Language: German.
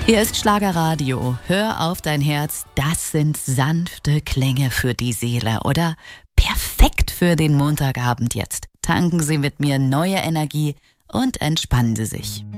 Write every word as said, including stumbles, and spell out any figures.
Hier ist Schlagerradio. Hör auf dein Herz. Das sind sanfte Klänge für die Seele, oder? Perfekt für den Montagabend jetzt. Tanken Sie mit mir neue Energie und entspannen Sie sich.